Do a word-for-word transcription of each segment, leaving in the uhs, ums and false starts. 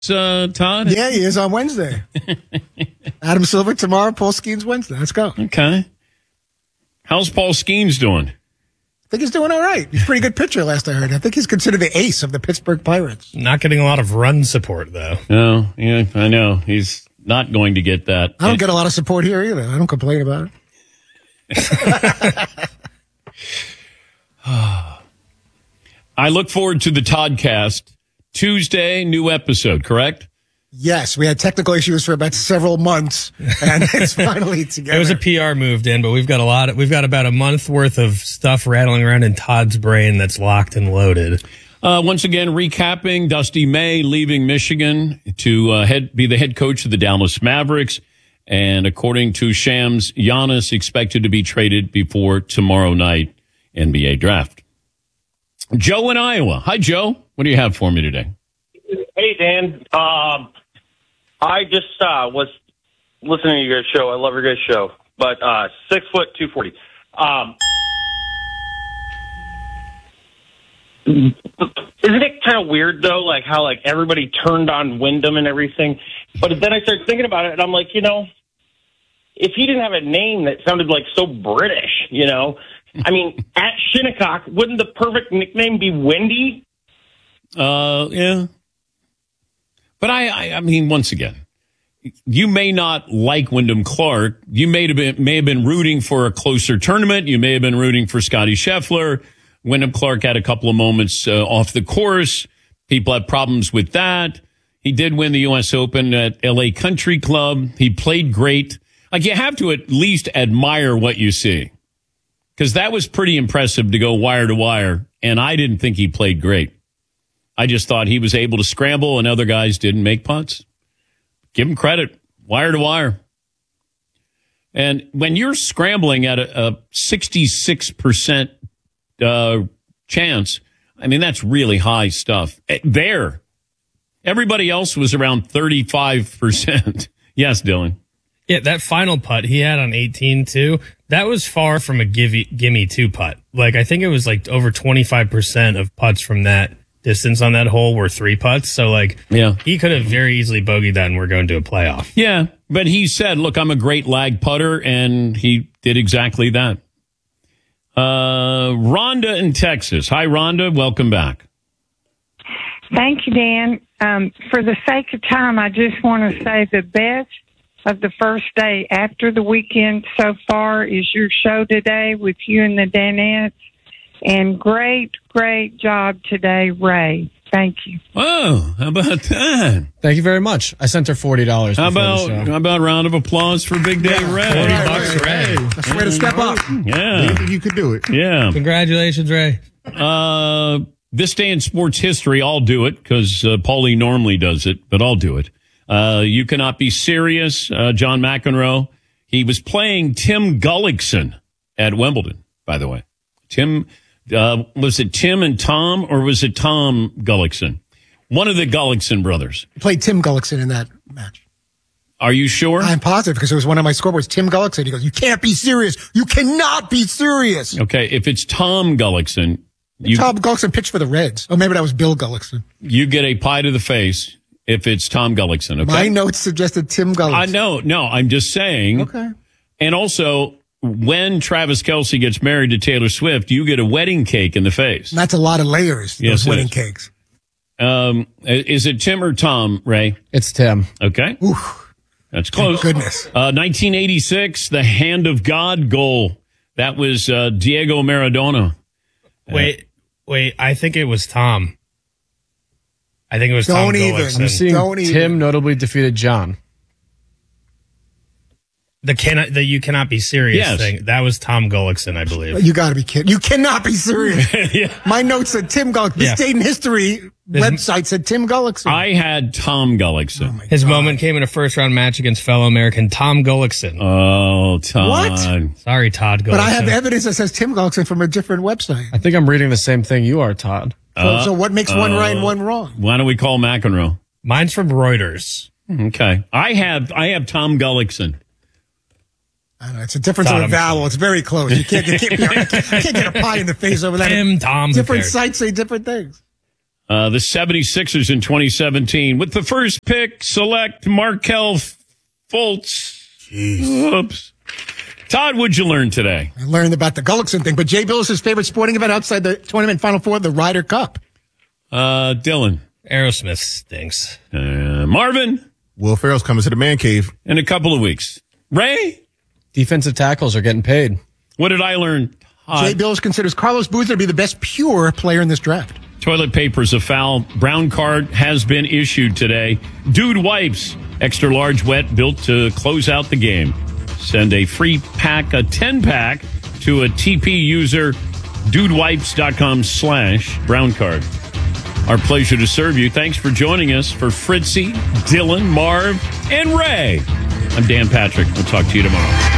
uh, Todd? Yeah, he is on Wednesday. Adam Silver tomorrow, Paul Skeens Wednesday. Let's go. Okay. How's Paul Skeens doing? I think he's doing all right. He's a pretty good pitcher last I heard. I think he's considered the ace of the Pittsburgh Pirates. Not getting a lot of run support, though. No, yeah, I know. He's not going to get that. I don't get a lot of support here either. I don't complain about it. I look forward to the Toddcast. Tuesday, new episode, correct? Yes, we had technical issues for about several months, and it's finally together. It was a P R move, Dan, but we've got a lot. Of, we've got about a month worth of stuff rattling around in Todd's brain that's locked and loaded. Uh, once again, recapping: Dusty May leaving Michigan to uh, head be the head coach of the Dallas Mavericks, and according to Shams, Giannis expected to be traded before tomorrow night N B A draft. Joe in Iowa. Hi, Joe. What do you have for me today? Hey, Dan. Um, I just uh, was listening to your show. I love your guys' show. But uh, six foot, two forty. Um, isn't it kind of weird though, like how like everybody turned on Wyndham and everything? But then I started thinking about it, and I'm like, you know, if he didn't have a name that sounded like so British, you know, I mean, at Shinnecock, wouldn't the perfect nickname be Windy? Uh, yeah. But I, I, I mean, once again, you may not like Wyndham Clark. You may have been, may have been rooting for a closer tournament. You may have been rooting for Scotty Scheffler. Wyndham Clark had a couple of moments uh, off the course. People have problems with that. He did win the U S Open at L A Country Club. He played great. Like, you have to at least admire what you see, because that was pretty impressive to go wire to wire. And I didn't think he played great. I just thought he was able to scramble and other guys didn't make putts. Give him credit. Wire to wire. And when you're scrambling at a, a sixty-six percent uh, chance, I mean, that's really high stuff. There. Everybody else was around thirty-five percent. Yes, Dylan. Yeah, that final putt he had on eighteen, too, that was far from a give, gimme two putt. Like, I think it was like over twenty-five percent of putts from that distance on that hole were three putts. So, like, yeah, he could have very easily bogeyed that and we're going to a playoff. Yeah, but he said, look, I'm a great lag putter, and he did exactly that. Uh, Rhonda in Texas. Hi, Rhonda. Welcome back. Thank you, Dan. Um, for the sake of time, I just want to say the best of the first day after the weekend so far is your show today with you and the Danettes. And great, great job today, Ray. Thank you. Oh, how about that? Thank you very much. I sent her forty dollars. How about how about a round of applause for Big Day Yeah, Ray? forty bucks, Ray. That's the way to step up. Yeah, You could do it. yeah. Congratulations, Ray. Uh, this day in sports history, I'll do it because uh, Paulie normally does it, but I'll do it. Uh, you cannot be serious. Uh, John McEnroe. He was playing Tim Gullickson at Wimbledon, by the way. Tim. Uh, was it Tim and Tom, or was it Tom Gullickson? One of the Gullickson brothers. He played Tim Gullickson in that match. Are you sure? I'm positive because it was one of my scoreboards. Tim Gullickson. He goes, "You can't be serious. You cannot be serious." Okay, if it's Tom Gullickson, you, Tom Gullickson pitched for the Reds. Oh, maybe that was Bill Gullickson. you get a pie to the face if it's Tom Gullickson. Okay? My notes suggested Tim Gullickson. I know. No, I'm just saying. Okay. And also, when Travis Kelce gets married to Taylor Swift, you get a wedding cake in the face. That's a lot of layers, those Yes, it wedding is. cakes. Um, is it Tim or Tom, Ray? It's Tim. Okay. Oof. That's close. Goodness. Uh, nineteen eighty-six, the Hand of God goal. That was uh, Diego Maradona. Wait, wait. I think it was Tom. I think it was Tom Don't even. Gullickson. I'm seeing Don't even. Tim notably defeated John. The cannot, the you cannot be serious Yes. thing. That was Tom Gullickson, I believe. You got to be kidding. You cannot be serious. Yeah. My notes said Tim Gullickson. This Yeah. Date in History This- website said Tim Gullickson. I had Tom Gullickson. His moment came in a first round match against fellow American Tom Gullickson. Oh, Todd. What? Sorry, Todd Gullickson. but I have evidence that says Tim Gullickson from a different website. I think I'm reading the same thing you are, Todd. So, so what makes one right and one wrong? Why don't we call McEnroe? Mine's from Reuters. Okay. I have I have Tom Gullickson. I don't know. It's a difference Thought of a I'm vowel. funny. It's very close. You can't, you can't, you can't get a pie in the face over that. Tim, Tom, who Different cares? sites say different things. Uh, the seventy-sixers in twenty seventeen with the first pick, select Markelle Fultz. Jeez. Oops. Todd, what'd you learn today? I learned about the Gullickson thing, but Jay Billis' favorite sporting event outside the tournament Final Four, the Ryder Cup. Uh, Dylan. Aerosmith stinks. Uh, Marvin. Will Ferrell's coming to the man cave. In a couple of weeks. Ray. Defensive tackles are getting paid. What did I learn? Todd? Jay Billis considers Carlos Boozer to be the best pure player in this draft. Toilet paper's a foul. Brown card has been issued today. Dude Wipes, extra large wet, built to close out the game. Send a free pack, a ten-pack, to a T P user, dudewipes.com slash brown card. Our pleasure to serve you. Thanks for joining us. For Fritzy, Dylan, Marv, and Ray, I'm Dan Patrick. We'll talk to you tomorrow.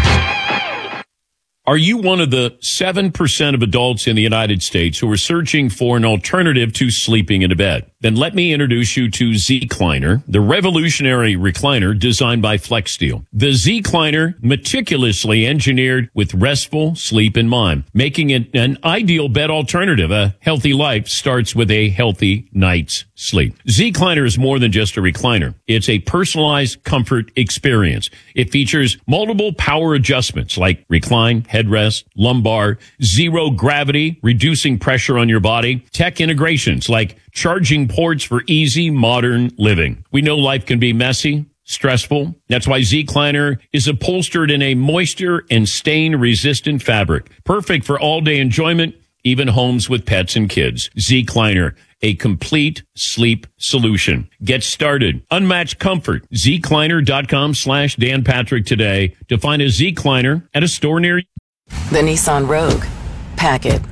Are you one of the seven percent of adults in the United States who are searching for an alternative to sleeping in a bed? Then let me introduce you to Zecliner, the revolutionary recliner designed by FlexSteel. The Zecliner, meticulously engineered with restful sleep in mind, making it an ideal bed alternative. A healthy life starts with a healthy night's sleep. Zecliner is more than just a recliner. It's a personalized comfort experience. It features multiple power adjustments like recline, headrest, lumbar, zero gravity, reducing pressure on your body, tech integrations like charging ports for easy modern living. We know life can be messy, stressful. That's why Zecliner is upholstered in a moisture and stain resistant fabric. Perfect for all day enjoyment, even homes with pets and kids. Zecliner, a complete sleep solution. Get started. Unmatched comfort. Zecliner.com slash Dan Patrick today to find a Zecliner at a store near you. The Nissan Rogue. Pack it.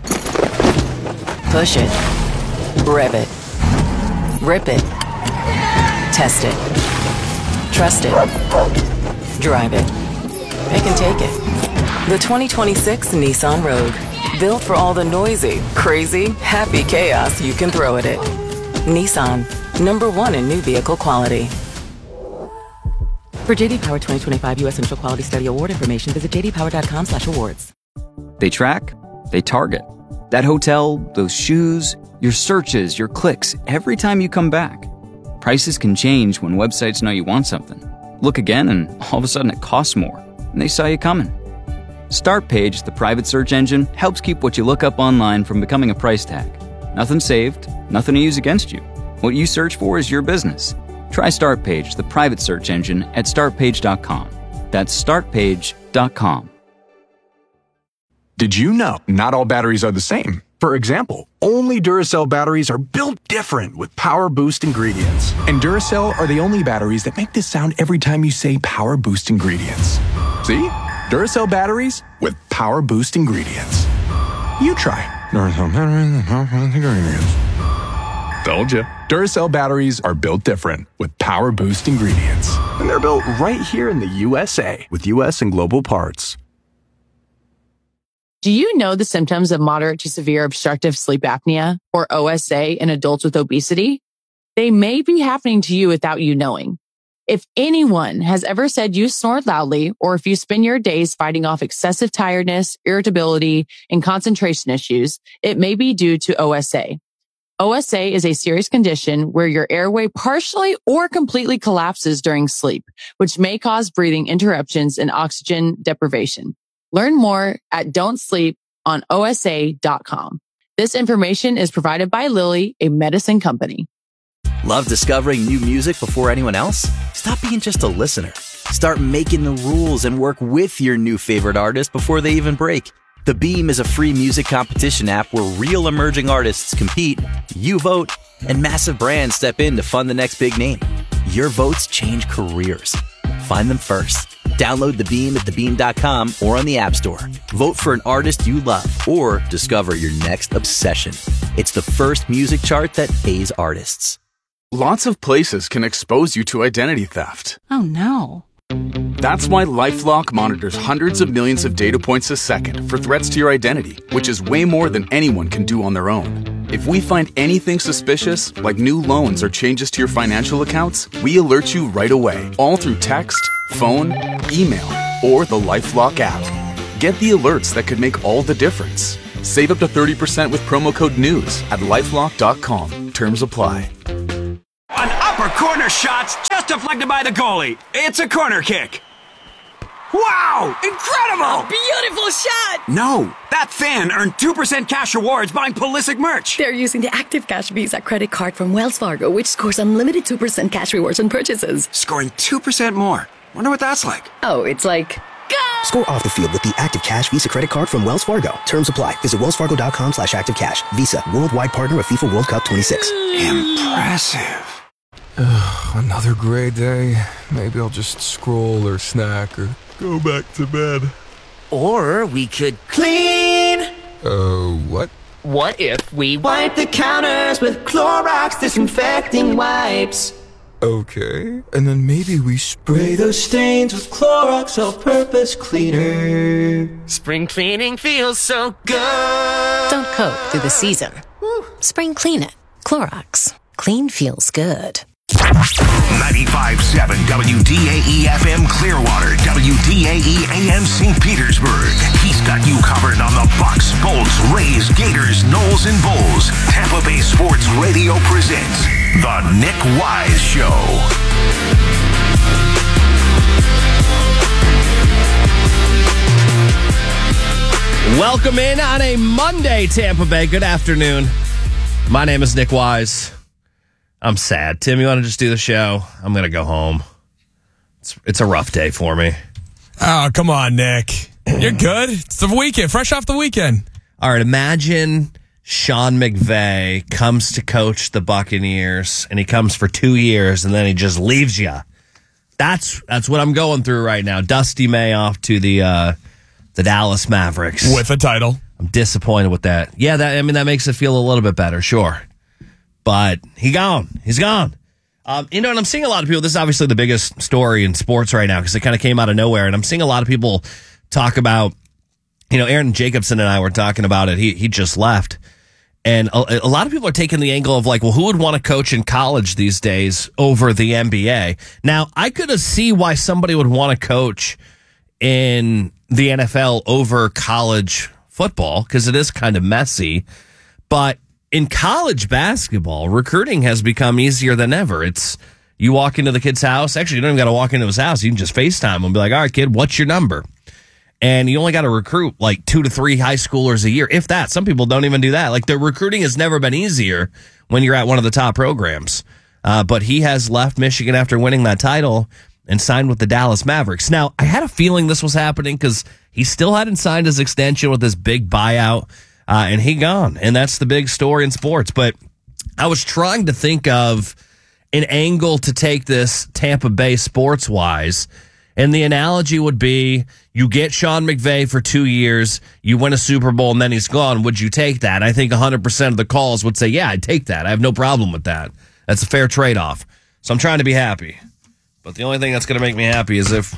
Push it. Rev it. Rip it. Test it. Trust it. Drive it. It can take it. The twenty twenty-six Nissan Rogue. Built for all the noisy, crazy, happy chaos you can throw at it. Nissan. Number one in new vehicle quality. For J D Power twenty twenty-five U S Initial Quality Study Award information, visit jdpower.com slash awards. They track, they target. That hotel, those shoes, your searches, your clicks, every time you come back. Prices can change when websites know you want something. Look again and all of a sudden it costs more, and they saw you coming. Startpage, the private search engine, helps keep what you look up online from becoming a price tag. Nothing saved, nothing to use against you. What you search for is your business. Try Startpage, the private search engine, at startpage dot com. That's startpage dot com. Did you know not all batteries are the same? For example, only Duracell batteries are built different with Power Boost ingredients. And Duracell are the only batteries that make this sound every time you say Power Boost ingredients. See? Duracell batteries with Power Boost ingredients. You try. Duracell batteries with Power Boost ingredients. Told you. Duracell batteries are built different with Power Boost ingredients. And they're built right here in the U S A with U S and global parts. Do you know the symptoms of moderate to severe obstructive sleep apnea, or O S A, in adults with obesity? They may be happening to you without you knowing. If anyone has ever said you snore loudly, or if you spend your days fighting off excessive tiredness, irritability, and concentration issues, it may be due to O S A. O S A is a serious condition where your airway partially or completely collapses during sleep, which may cause breathing interruptions and oxygen deprivation. Learn more at don't sleep on O S A dot com. This information is provided by Lilly, a medicine company. Love discovering new music before anyone else? Stop being just a listener. Start making the rules and work with your new favorite artist before they even break. The Beam is a free music competition app where real emerging artists compete, you vote, and massive brands step in to fund the next big name. Your votes change careers. Find them first. Download The Beam at the beam dot com or on the App Store. Vote for an artist you love or discover your next obsession. It's the first music chart that pays artists. Lots of places can expose you to identity theft. Oh no. That's why LifeLock monitors hundreds of millions of data points a second for threats to your identity, which is way more than anyone can do on their own. If we find anything suspicious, like new loans or changes to your financial accounts, we alert you right away, all through text, phone, email, or the LifeLock app. Get the alerts that could make all the difference. Save up to thirty percent with promo code NEWS at LifeLock dot com. Terms apply. An upper corner shot's just deflected by the goalie. It's a corner kick. Wow! Incredible! A beautiful shot! No, that fan earned two percent cash rewards buying Pulisic merch. They're using the Active Cash Visa credit card from Wells Fargo, which scores unlimited two percent cash rewards on purchases. Scoring two percent more. Wonder what that's like. Oh, it's like... Go! Score off the field with the Active Cash Visa credit card from Wells Fargo. Terms apply. Visit wellsfargo.com slash active cash. Visa, worldwide partner of FIFA World Cup twenty-six. Impressive. Ugh, another gray day. Maybe I'll just scroll or snack or go back to bed. Or we could clean. Uh, what? What if we wipe the counters with Clorox disinfecting wipes? Okay, and then maybe we spray those stains with Clorox all-purpose cleaner. Spring cleaning feels so good. Don't cope through the season. Spring clean it. Clorox. Clean feels good. ninety-five point seven W D A E F M Clearwater, W D A E A M Saint Petersburg. He's got you covered on the Bucks, Bolts, Rays, Gators, Knowles, and Bulls. Tampa Bay Sports Radio presents The Nick Wise Show. Welcome in on a Monday, Tampa Bay. Good afternoon. My name is Nick Wise. I'm sad. Tim, you want to just do the show? I'm going to go home. It's it's a rough day for me. Oh, come on, Nick. You're good. It's the weekend. Fresh off the weekend. All right, imagine Sean McVay comes to coach the Buccaneers, and he comes for two years, and then he just leaves you. That's that's what I'm going through right now. Dusty May off to the uh, the Dallas Mavericks. With a title. I'm disappointed with that. Yeah, that I mean, that makes it feel a little bit better, sure. But he gone. He's gone. Um, you know, and I'm seeing a lot of people. This is obviously the biggest story in sports right now because it kind of came out of nowhere. And I'm seeing a lot of people talk about, you know, Aaron Jacobson and I were talking about it. He he just left. And a, a lot of people are taking the angle of like, well, who would want to coach in college these days over the N B A? Now, I could see why somebody would want to coach in the N F L over college football because it is kind of messy. But in college basketball, recruiting has become easier than ever. It's you walk into the kid's house. Actually, you don't even got to walk into his house. You can just FaceTime him and be like, all right, kid, what's your number? And you only got to recruit like two to three high schoolers a year, if that. Some people don't even do that. Like the recruiting has never been easier when you're at one of the top programs. Uh, but he has left Michigan after winning that title and signed with the Dallas Mavericks. Now, I had a feeling this was happening because he still hadn't signed his extension with this big buyout. Uh, and he gone. And that's the big story in sports. But I was trying to think of an angle to take this Tampa Bay sports-wise. And the analogy would be you get Sean McVay for two years, you win a Super Bowl, and then he's gone. Would you take that? I think one hundred percent of the calls would say, yeah, I'd take that. I have no problem with that. That's a fair trade-off. So I'm trying to be happy. But the only thing that's going to make me happy is if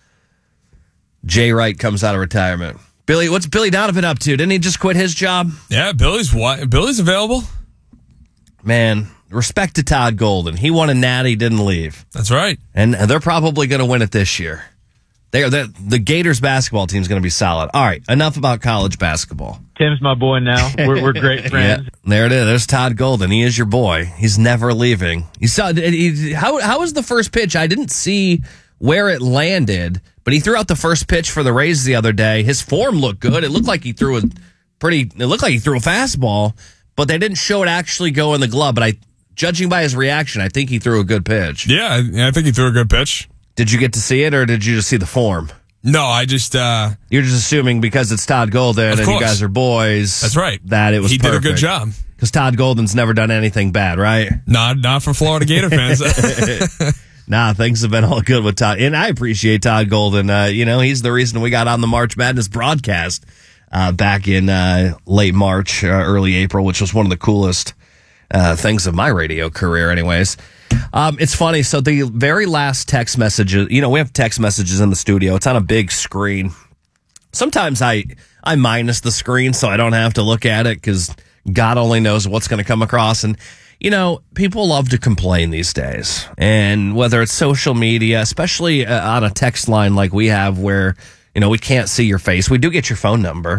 Jay Wright comes out of retirement. Billy, what's Billy Donovan up to? Didn't he just quit his job? Yeah, Billy's what? Billy's available. Man, respect to Todd Golden. He won a natty, didn't leave. That's right. And they're probably going to win it this year. They are the, the Gators basketball team is going to be solid. All right, enough about college basketball. Tim's my boy now. We're, we're great friends. Yeah, there it is. There's Todd Golden. He is your boy. He's never leaving. You saw he, how how was the first pitch? I didn't see where it landed, but he threw out the first pitch for the Rays the other day. His form looked good. It looked like he threw a pretty. It looked like he threw a fastball, but they didn't show it actually go in the glove. But I, judging by his reaction, I think he threw a good pitch. Yeah, I, I think he threw a good pitch. Did you get to see it, or did you just see the form? No, I just... Uh, You're just assuming because it's Todd Golden and you guys are boys. That's right. That it was He perfect. did a good job. Because Todd Golden's never done anything bad, right? Not, not for Florida Gator fans. Nah, things have been all good with Todd. And I appreciate Todd Golden. Uh, you know, he's the reason we got on the March Madness broadcast uh, back in uh, late March, uh, early April, which was one of the coolest uh, things of my radio career anyways. Um, it's funny. So the very last text messages, you know, we have text messages in the studio. It's on a big screen. Sometimes I, I minus the screen so I don't have to look at it because God only knows what's going to come across. And, you know, people love to complain these days. And whether it's social media, especially uh, on a text line like we have where, you know, we can't see your face. We do get your phone number.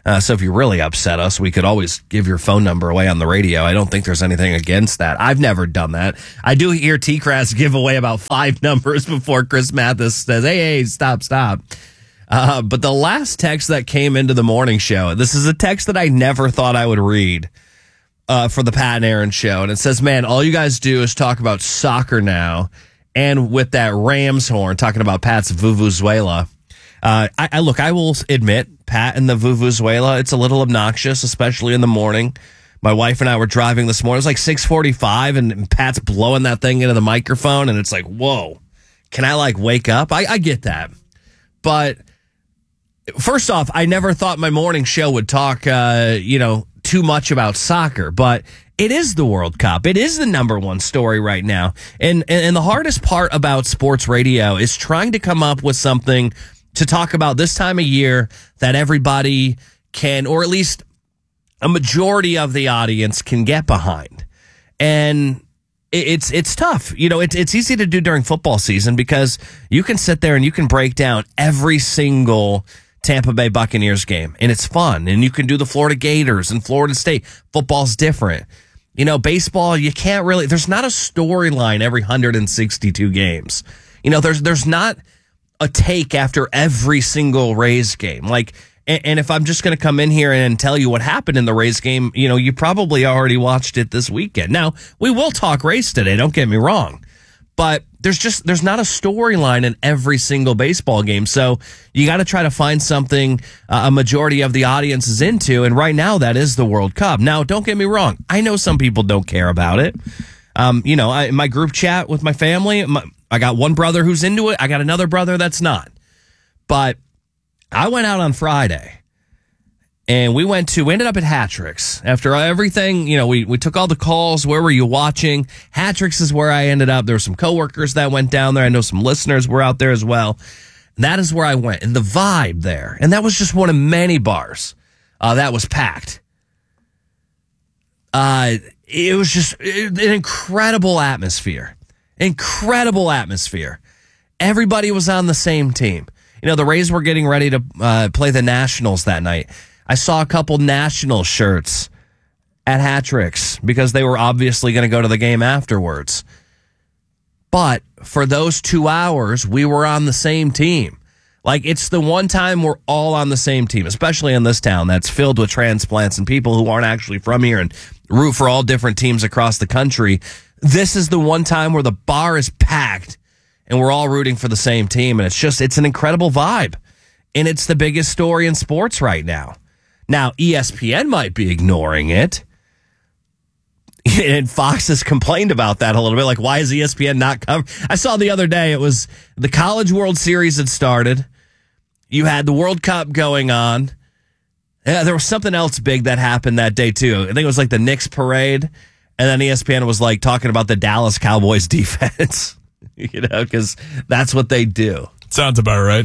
Uh, so if you really upset us, we could always give your phone number away on the radio. I don't think there's anything against that. I've never done that. I do hear T-Crass give away about five numbers before Chris Mathis says, hey, hey, stop, stop. Uh, but the last text that came into the morning show, this is a text that I never thought I would read uh, for the Pat and Aaron show. And it says, man, all you guys do is talk about soccer now. And with that Rams horn, talking about Pat's Vuvuzela. Uh, I, I look, I will admit, Pat and the Vuvuzela, it's a little obnoxious, especially in the morning. My wife and I were driving this morning. It was like six forty-five, and Pat's blowing that thing into the microphone, and it's like, whoa, can I, like, wake up? I, I get that. But first off, I never thought my morning show would talk, uh, you know, too much about soccer, but it is the World Cup. It is the number one story right now. And, and, and the hardest part about sports radio is trying to come up with something to talk about this time of year that everybody can, or at least a majority of the audience can get behind. And it's it's tough. You know, it's it's easy to do during football season because you can sit there and you can break down every single Tampa Bay Buccaneers game, and it's fun. And you can do the Florida Gators and Florida State. Football's different. You know, baseball, you can't really, there's not a storyline every one hundred sixty-two games. You know, there's there's not a take after every single Rays game. Like, and, and if I'm just going to come in here and tell you what happened in the Rays game, you know, you probably already watched it this weekend. Now, we will talk Rays today, don't get me wrong. But there's just, there's not a storyline in every single baseball game. So you got to try to find something uh, a majority of the audience is into. And right now, that is the World Cup. Now, don't get me wrong. I know some people don't care about it. Um, you know, I, my group chat with my family, my, I got one brother who's into it. I got another brother that's not. But I went out on Friday and we went to, we ended up at Hattrick's. After everything, you know, we, we took all the calls. Where were you watching? Hattrick's is where I ended up. There were some coworkers that went down there. I know some listeners were out there as well. And that is where I went. And the vibe there, and that was just one of many bars uh, that was packed. Uh, it was just an incredible atmosphere. Incredible atmosphere. Everybody was on the same team. You know, the Rays were getting ready to uh, play the Nationals that night. I saw a couple National shirts at Hattrick's because they were obviously going to go to the game afterwards. But for those two hours, we were on the same team. Like, it's the one time we're all on the same team, especially in this town that's filled with transplants and people who aren't actually from here and root for all different teams across the country. This is the one time where the bar is packed and we're all rooting for the same team. And it's just, it's an incredible vibe. And it's the biggest story in sports right now. Now, E S P N might be ignoring it. And Fox has complained about that a little bit. Like, why is E S P N not covering? I saw the other day, it was the College World Series had started. You had the World Cup going on. Yeah, there was something else big that happened that day, too. I think it was like the Knicks parade. And then E S P N was like talking about the Dallas Cowboys defense, you know, because that's what they do. Sounds about right.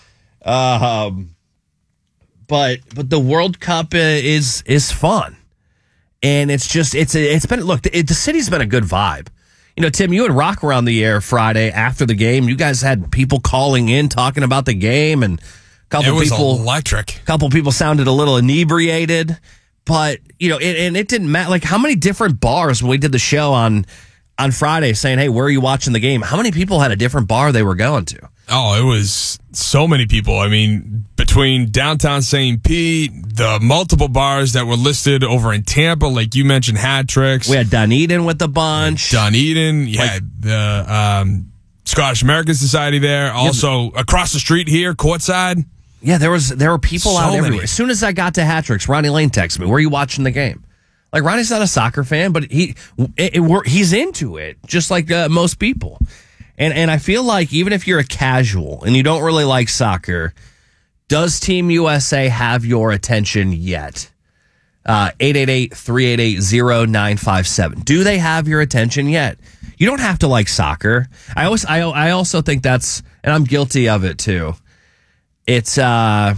Um, but but the World Cup is is fun, and it's just it's it's been look it, the city's been a good vibe. You know, Tim, you and Rock were on the air Friday after the game. You guys had people calling in talking about the game, and a couple it was people electric. A couple people sounded a little inebriated. But, you know, it, and it didn't matter. Like, how many different bars when we did the show on on Friday saying, hey, where are you watching the game? How many people had a different bar they were going to? Oh, it was so many people. I mean, between downtown Saint Pete, the multiple bars that were listed over in Tampa, like you mentioned, Hattrick's. We had Dunedin with the bunch. Dunedin. You like, had the um, Scottish American Society there. Also, yeah, across the street here, courtside. Yeah, there was there were people so out many. everywhere. As soon as I got to Hattrick's, Ronnie Lane texted me, where are you watching the game? Like, Ronnie's not a soccer fan, but he it, it, he's into it, just like uh, most people. And and I feel like even if you're a casual and you don't really like soccer, does Team U S A have your attention yet? Uh, eight eight eight, three eight eight, zero nine five seven. Do they have your attention yet? You don't have to like soccer. I always I I also think that's, and I'm guilty of it too. It's, uh,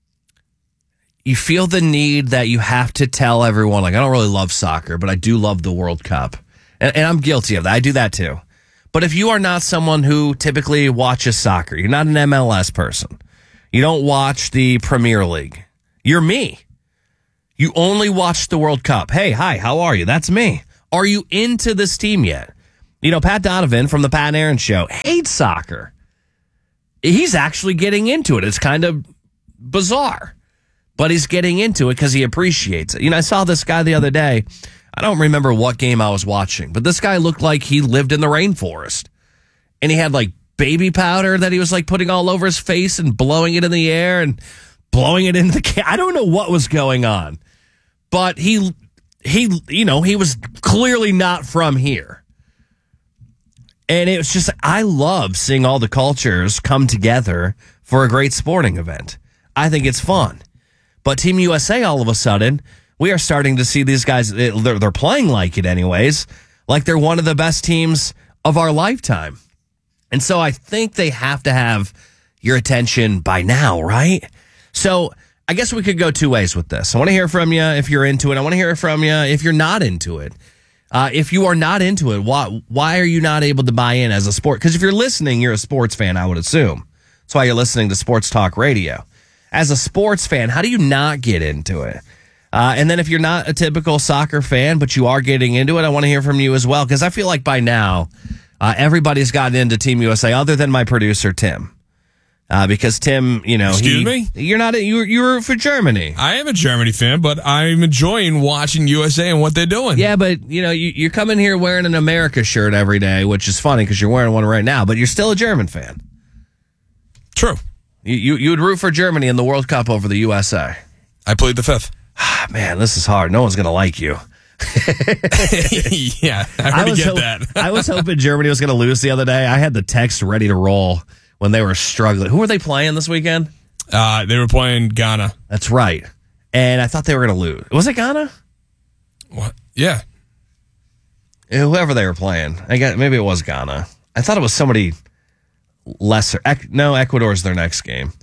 you feel the need that you have to tell everyone, like, I don't really love soccer, but I do love the World Cup. And, and I'm guilty of that. I do that too. But if you are not someone who typically watches soccer, you're not an M L S person, you don't watch the Premier League, you're me. You only watched the World Cup. Hey, hi, how are you? That's me. Are you into this team yet? You know, Pat Donovan from the Pat and Aaron Show hates soccer. He's actually getting into it. It's kind of bizarre, but he's getting into it because he appreciates it. You know, I saw this guy the other day. I don't remember what game I was watching, but this guy looked like he lived in the rainforest. And he had like baby powder that he was like putting all over his face and blowing it in the air and blowing it into the can. I don't know what was going on, but he, he, you know, he was clearly not from here. And it was just, I love seeing all the cultures come together for a great sporting event. I think it's fun. But Team U S A, all of a sudden, we are starting to see these guys, they're, they're playing like it anyways, like they're one of the best teams of our lifetime. And so I think they have to have your attention by now, right? So I guess we could go two ways with this. I want to hear from you if you're into it. I want to hear from you if you're not into it. Uh, if you are not into it, why, why are you not able to buy in as a sport? Because if you're listening, you're a sports fan, I would assume. That's why you're listening to Sports Talk Radio. As a sports fan, how do you not get into it? Uh, and then if you're not a typical soccer fan, but you are getting into it, I want to hear from you as well. Because I feel like by now, uh, everybody's gotten into Team U S A other than my producer, Tim. Uh, because Tim, you know, Excuse he, me? You're not, a, you're, you're for Germany. I am a Germany fan, but I'm enjoying watching U S A and what they're doing. Yeah, but, you know, you, you're coming here wearing an America shirt every day, which is funny because you're wearing one right now, but you're still a German fan. True. You, you, you would root for Germany in the World Cup over the U S A. I played the fifth. Man, this is hard. No one's going to like you. Yeah, I already was get ho- that. I was hoping Germany was going to lose the other day. I had the text ready to roll when they were struggling. Who were they playing this weekend? Uh, they were playing Ghana. That's right. And I thought they were going to lose. Was it Ghana? What? Yeah. Whoever they were playing. I guess maybe it was Ghana. I thought it was somebody lesser. Ec- no, Ecuador's their next game.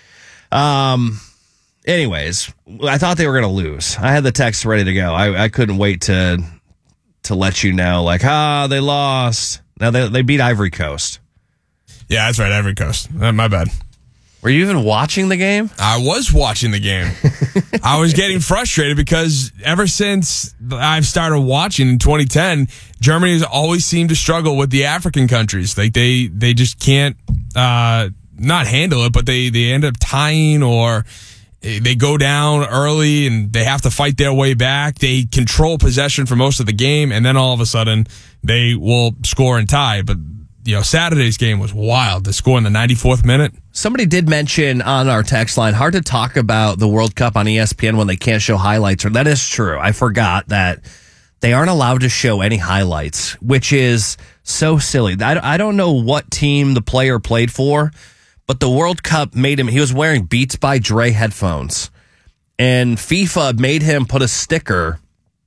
Um. Anyways, I thought they were going to lose. I had the text ready to go. I, I couldn't wait to to let you know, like, ah, they lost. Now they they beat Ivory Coast. Yeah, that's right, Ivory Coast. Uh, my bad. Were you even watching the game? I was watching the game. I was getting frustrated because ever since I've started watching in twenty ten, Germany has always seemed to struggle with the African countries. Like they they just can't uh, not handle it, but they they end up tying or they go down early and they have to fight their way back. They control possession for most of the game, and then all of a sudden they will score and tie. But you know, Saturday's game was wild. They score in the ninety-fourth minute. Somebody did mention on our text line, hard to talk about the World Cup on E S P N when they can't show highlights. Or that is true. I forgot that they aren't allowed to show any highlights, which is so silly. I, I don't know what team the player played for, but the World Cup made him, he was wearing Beats by Dre headphones. And FIFA made him put a sticker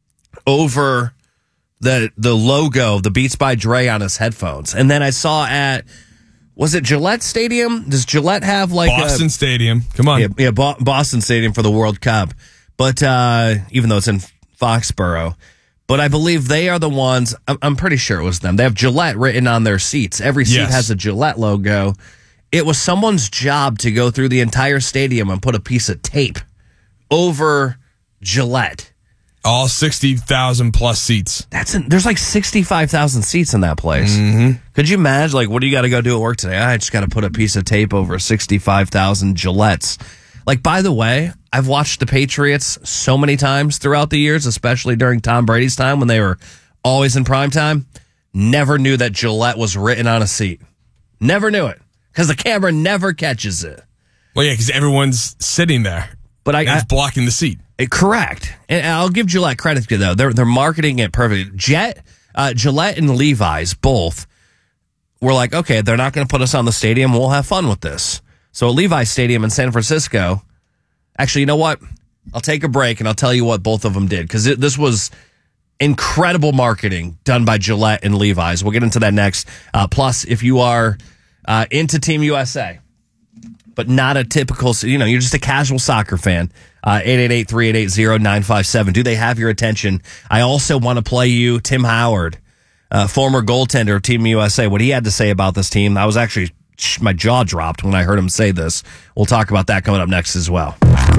over the the logo, the Beats by Dre on his headphones. And then I saw at, was it Gillette Stadium? Does Gillette have like Boston a, Stadium? Come on. Yeah, yeah, Boston Stadium for the World Cup. But uh, even though it's in Foxborough. But I believe they are the ones, I'm, I'm pretty sure it was them. They have Gillette written on their seats. Every seat Yes. has a Gillette logo. It was someone's job to go through the entire stadium and put a piece of tape over Gillette. All sixty thousand plus seats. That's an, there's like sixty-five thousand seats in that place. Mm-hmm. Could you imagine, like, what do you got to go do at work today? I just got to put a piece of tape over sixty-five thousand Gillettes. Like, by the way, I've watched the Patriots so many times throughout the years, especially during Tom Brady's time when they were always in prime time. Never knew that Gillette was written on a seat. Never knew it. Because the camera never catches it. Well, yeah, because everyone's sitting there. But I, That's I blocking the seat. It, correct. And I'll give Gillette credit to though. They're they're marketing it perfect. Jet, uh, Gillette and Levi's both were like, okay, they're not going to put us on the stadium. We'll have fun with this. So at Levi's Stadium in San Francisco, actually, you know what? I'll take a break and I'll tell you what both of them did because this was incredible marketing done by Gillette and Levi's. We'll get into that next. Uh, plus, if you are uh, into Team U S A, but not a typical, you know, you're just a casual soccer fan. Uh, eight eight eight, three eight eight, zero nine five seven. Do they have your attention? I also want to play you Tim Howard, uh, former goaltender of Team U S A, what he had to say about this team. I was actually, my jaw dropped when I heard him say this. We'll talk about that coming up next as well.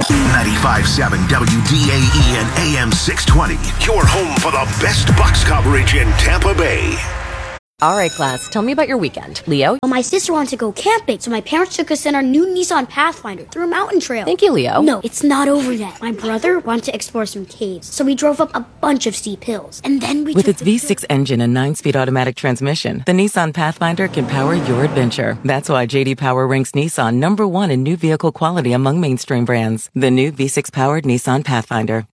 ninety-five point seven W D A E and A M six twenty. Your home for the best Bucs coverage in Tampa Bay. All right, class, tell me about your weekend. Leo? Well, my sister wanted to go camping, so my parents took us in our new Nissan Pathfinder through a mountain trail. Thank you, Leo. No, it's not over yet. My brother wanted to explore some caves, so we drove up a bunch of steep hills. And then we With took its V six engine and nine-speed automatic transmission, the Nissan Pathfinder can power your adventure. That's why J D Power ranks Nissan number one in new vehicle quality among mainstream brands. The new V six-powered Nissan Pathfinder.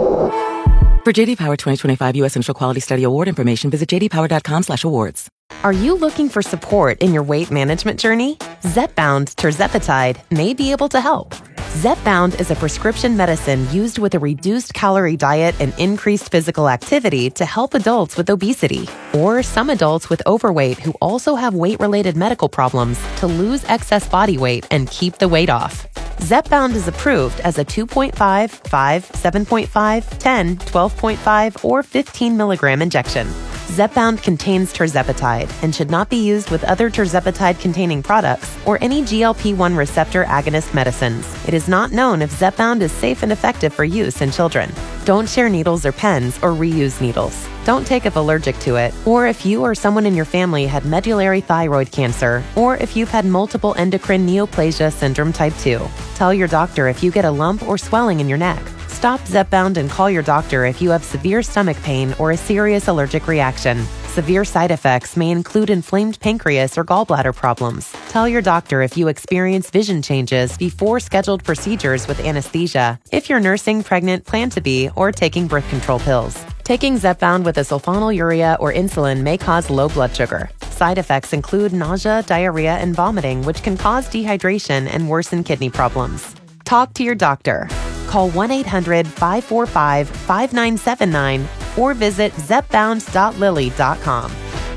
For J D Power twenty twenty-five U S Initial Quality Study Award information, visit j d power dot com slash awards. Are you looking for support in your weight management journey? Zepbound Tirzepatide may be able to help. Zepbound is a prescription medicine used with a reduced calorie diet and increased physical activity to help adults with obesity or some adults with overweight who also have weight-related medical problems to lose excess body weight and keep the weight off. Zepbound is approved as a two point five, five, seven point five, ten, twelve point five, or fifteen milligram injection. Zepbound contains tirzepatide and should not be used with other tirzepatide-containing products or any G L P one receptor agonist medicines. It is not known if Zepbound is safe and effective for use in children. Don't share needles or pens or reuse needles. Don't take if allergic to it, or if you or someone in your family had medullary thyroid cancer, or if you've had multiple endocrine neoplasia syndrome type two. Tell your doctor if you get a lump or swelling in your neck. Stop Zepbound and call your doctor if you have severe stomach pain or a serious allergic reaction. Severe side effects may include inflamed pancreas or gallbladder problems. Tell your doctor if you experience vision changes before scheduled procedures with anesthesia, if you're nursing, pregnant, plan to be, or taking birth control pills. Taking Zepbound with a sulfonylurea or insulin may cause low blood sugar. Side effects include nausea, diarrhea, and vomiting, which can cause dehydration and worsen kidney problems. Talk to your doctor. Call one eight hundred, five four five, five nine seven nine or visit zepbound dot lilly dot com.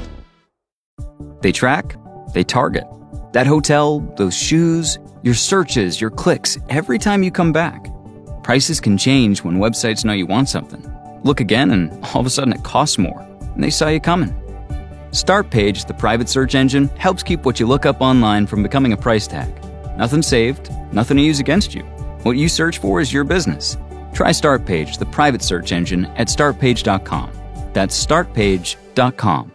They track, they target. That hotel, those shoes, your searches, your clicks, every time you come back. Prices can change when websites know you want something. Look again and all of a sudden it costs more, and they saw you coming. Startpage, the private search engine, helps keep what you look up online from becoming a price tag. Nothing saved, nothing to use against you. What you search for is your business. Try Startpage, the private search engine, at start page dot com. That's start page dot com.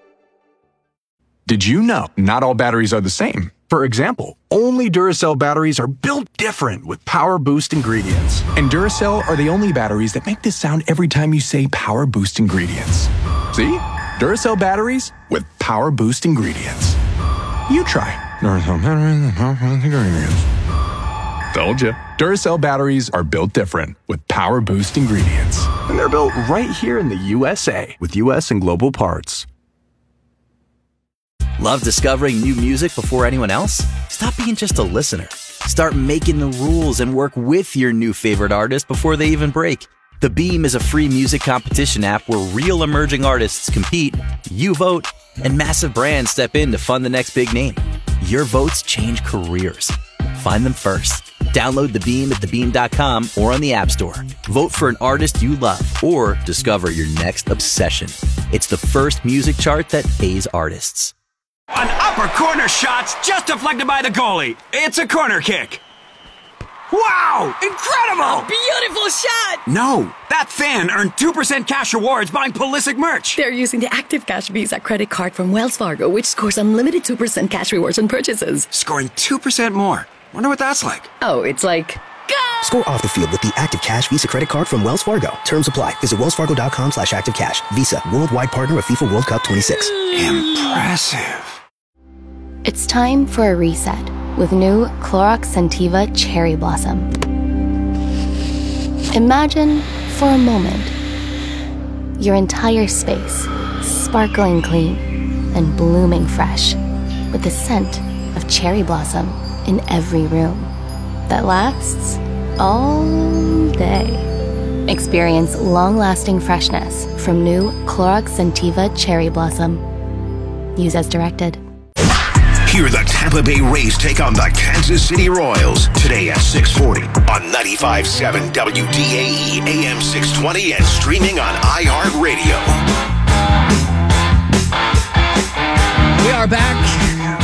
Did you know not all batteries are the same? For example, only Duracell batteries are built different with Power Boost ingredients. And Duracell are the only batteries that make this sound every time you say Power Boost ingredients. See? Duracell batteries with Power Boost ingredients. You try. Duracell batteries with Power Boost ingredients. Told you. Duracell batteries are built different with Power Boost ingredients. And they're built right here in the U S A with U S and global parts. Love discovering new music before anyone else? Stop being just a listener. Start making the rules and work with your new favorite artist before they even break. The Beam is a free music competition app where real emerging artists compete, you vote, and massive brands step in to fund the next big name. Your votes change careers. Find them first. Download The Beam at the beam dot com or on the App Store. Vote for an artist you love or discover your next obsession. It's the first music chart that pays artists. An upper corner shot's just deflected by the goalie. It's a corner kick. Wow! Incredible! Beautiful shot! No, that fan earned two percent cash rewards buying Pulisic merch. They're using the Active Cash Visa credit card from Wells Fargo, which scores unlimited two percent cash rewards on purchases. Scoring two percent more. Wonder what that's like. Oh, it's like... Score off the field with the Active Cash Visa credit card from Wells Fargo. Terms apply. Visit wells fargo dot com slash active cash. Visa, worldwide partner of FIFA World Cup twenty-six. Impressive. It's time for a reset with new Clorox Scentiva Cherry Blossom. Imagine, for a moment, your entire space sparkling clean and blooming fresh with the scent of cherry blossom in every room that lasts all day. Experience long-lasting freshness from new Clorox Scentiva Cherry Blossom. Use as directed. Hear the Tampa Bay Rays take on the Kansas City Royals today at six forty on ninety-five point seven W D A E A M six twenty and streaming on iHeartRadio. We are back to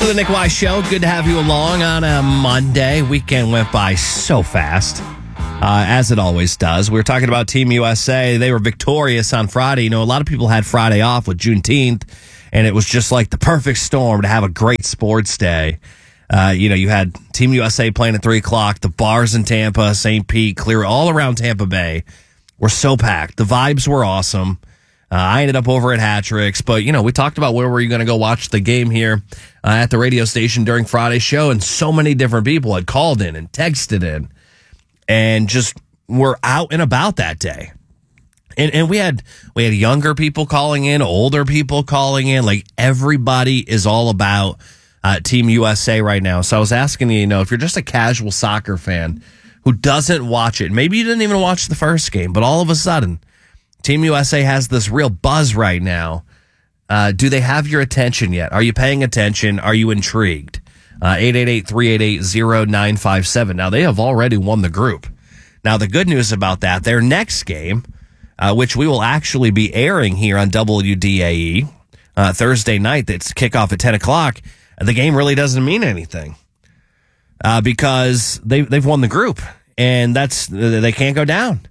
the Nick Wise Show. Good to have you along on a Monday. Weekend went by so fast, uh, as it always does. We were talking about Team U S A. They were victorious on Friday. You know, a lot of people had Friday off with Juneteenth, and it was just like the perfect storm to have a great sports day. Uh, you know, you had Team U S A playing at three o'clock. The bars in Tampa, Saint Pete, Clear, all around Tampa Bay were so packed. The vibes were awesome. Uh, I ended up over at Hattrick's, but, you know, we talked about where were you going to go watch the game here uh, at the radio station during Friday's show, and so many different people had called in and texted in and just were out and about that day. And and we had we had younger people calling in, older people calling in. Like, everybody is all about uh, Team U S A right now. So I was asking you, you know, if you're just a casual soccer fan who doesn't watch it, maybe you didn't even watch the first game, but all of a sudden, Team U S A has this real buzz right now. Uh, do they have your attention yet? Are you paying attention? Are you intrigued? Uh, eight eight eight, three eight eight, zero nine five seven. Now, they have already won the group. Now, the good news about that, their next game, uh, which we will actually be airing here on W D A E uh, Thursday night, that's kickoff at ten o'clock, the game really doesn't mean anything uh, because they, they've won the group, and that's they can't go down.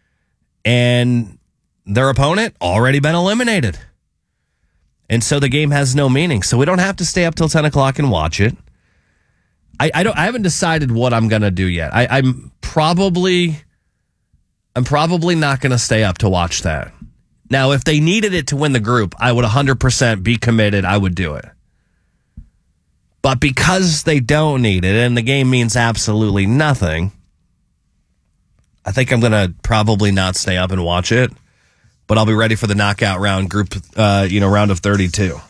And their opponent already been eliminated. And so the game has no meaning. So we don't have to stay up till ten o'clock and watch it. I, I don't I haven't decided what I'm gonna do yet. I, I'm probably I'm probably not gonna stay up to watch that. Now, if they needed it to win the group, I would one hundred percent be committed. I would do it. But because they don't need it and the game means absolutely nothing, I think I'm gonna probably not stay up and watch it. But I'll be ready for the knockout round group, uh, you know, round of thirty-two,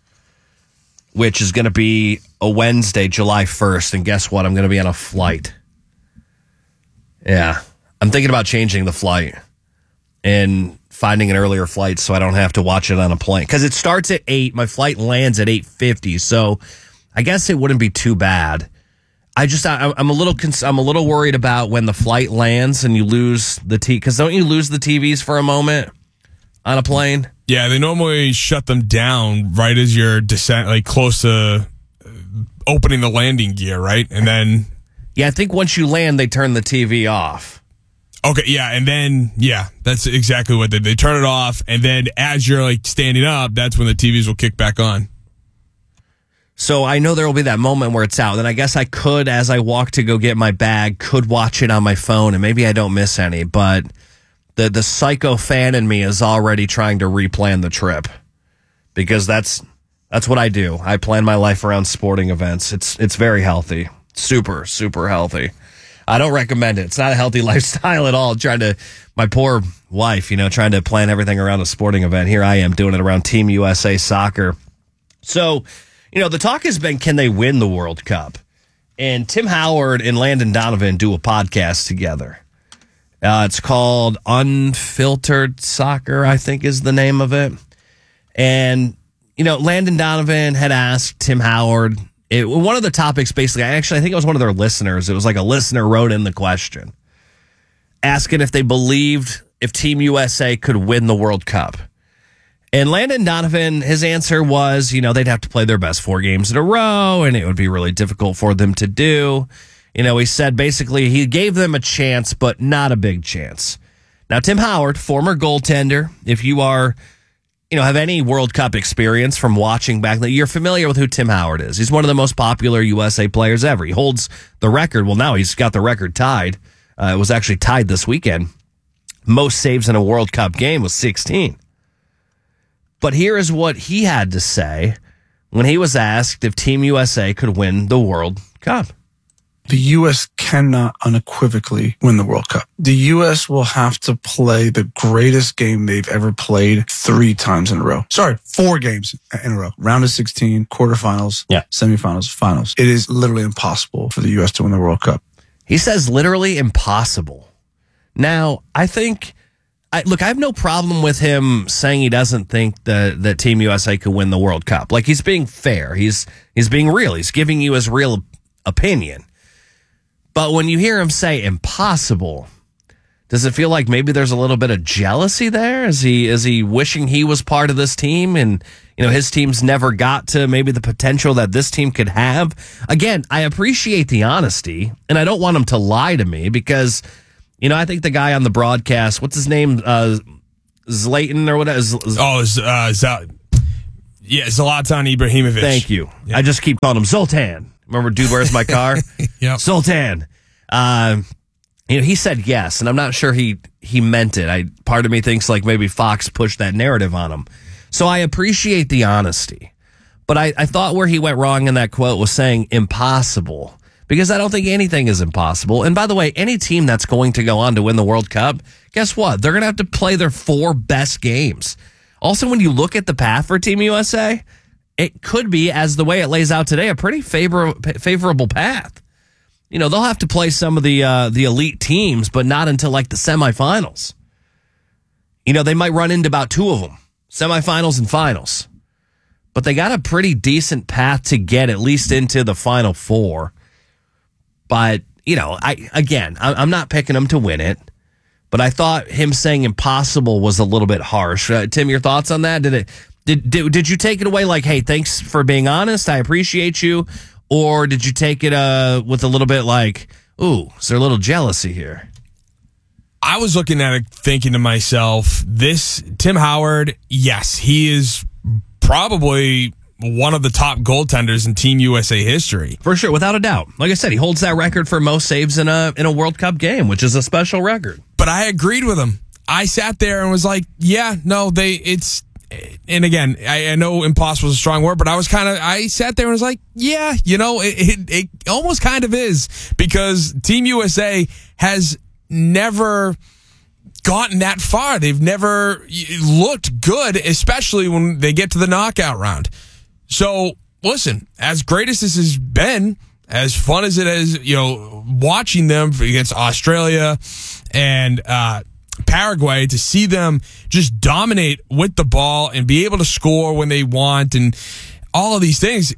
which is going to be a Wednesday, July first. And guess what? I'm going to be on a flight. Yeah. I'm thinking about changing the flight and finding an earlier flight so I don't have to watch it on a plane. Because it starts at eight. My flight lands at eight fifty. So I guess it wouldn't be too bad. I just, I, I'm a little, cons- I'm a little worried about when the flight lands and you lose the T, because don't you lose the T Vs for a moment on a plane? Yeah, they normally shut them down right as you're descent, like close to opening the landing gear, right? And then, yeah, I think once you land, they turn the T V off. Okay, yeah, and then yeah, that's exactly what they they turn it off, and then as you're like standing up, that's when the T Vs will kick back on. So I know there will be that moment where it's out. Then I guess I could, as I walk to go get my bag, could watch it on my phone, and maybe I don't miss any, but The the psycho fan in me is already trying to replan the trip, because that's that's what I do. I plan my life around sporting events. It's it's very healthy, super super healthy. I don't recommend it. It's not a healthy lifestyle at all. Trying to my poor wife, you know, trying to plan everything around a sporting event. Here I am doing it around Team U S A soccer. So, you know, the talk has been, can they win the World Cup? And Tim Howard and Landon Donovan do a podcast together. Uh, it's called Unfiltered Soccer, I think is the name of it. And, you know, Landon Donovan had asked Tim Howard, it, one of the topics basically, I actually, I think it was one of their listeners. It was like a listener wrote in the question, asking if they believed if Team U S A could win the World Cup. And Landon Donovan, his answer was, you know, they'd have to play their best four games in a row, and it would be really difficult for them to do. You know, he said basically he gave them a chance, but not a big chance. Now, Tim Howard, former goaltender, if you are, you know, have any World Cup experience from watching back, you're familiar with who Tim Howard is. He's one of the most popular U S A players ever. He holds the record. Well, now he's got the record tied. Uh, it was actually tied this weekend. Most saves in a World Cup game was sixteen. But here is what he had to say when he was asked if Team U S A could win the World Cup. The U S cannot unequivocally win the World Cup. The U S will have to play the greatest game they've ever played three times in a row. Sorry, four games in a row. Round of sixteen, quarterfinals, yeah. semifinals, finals. It is literally impossible for the U S to win the World Cup. He says literally impossible. Now, I think, I, look, I have no problem with him saying he doesn't think that, that Team U S A could win the World Cup. Like, he's being fair. He's, he's being real. He's giving you his real opinion. But when you hear him say impossible, does it feel like maybe there's a little bit of jealousy there? Is he is he wishing he was part of this team and you know, his teams never got to maybe the potential that this team could have. Again, I appreciate the honesty, and I don't want him to lie to me because, you know, I think the guy on the broadcast, what's his name? Uh, Zlatan or whatever. Z- oh, uh, Z- yeah, Zlatan Ibrahimovic. Thank you. Yeah. I just keep calling him Zoltan. Remember, dude, where's my car? Yep. Zoltan. Um, you know, he said yes, and I'm not sure he he meant it. I part of me thinks like maybe Fox pushed that narrative on him. So I appreciate the honesty, but I, I thought where he went wrong in that quote was saying impossible, because I don't think anything is impossible. And by the way, any team that's going to go on to win the World Cup, guess what? They're going to have to play their four best games. Also, when you look at the path for Team U S A, it could be, as the way it lays out today, a pretty favor, favorable path. You know, they'll have to play some of the uh, the elite teams, but not until like the semifinals. You know, they might run into about two of them, semifinals and finals. But they got a pretty decent path to get at least into the Final Four. But, you know, I again, I'm not picking them to win it. But I thought him saying impossible was a little bit harsh. Uh, Tim, your thoughts on that? Did it did, did did you take it away like, hey, thanks for being honest, I appreciate you? Or did you take it uh, with a little bit like, ooh, is there a little jealousy here? I was looking at it thinking to myself, this Tim Howard, yes, he is probably one of the top goaltenders in Team U S A history. For sure, without a doubt. Like I said, he holds that record for most saves in a in a World Cup game, which is a special record. But I agreed with him. I sat there and was like, yeah, no, they it's and again, I, I know impossible is a strong word, but I was kind of, I sat there and was like, yeah, you know, it, it, it almost kind of is, because Team U S A has never gotten that far. They've never looked good, especially when they get to the knockout round. So listen, as great as this has been, as fun as it is, you know, watching them against Australia and, uh, Paraguay, to see them just dominate with the ball and be able to score when they want and all of these things,